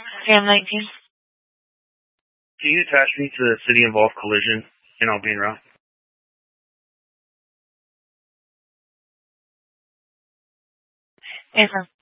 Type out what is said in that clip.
Sam 19. Can you attach me to the city-involved collision in Albion Route? Affirm.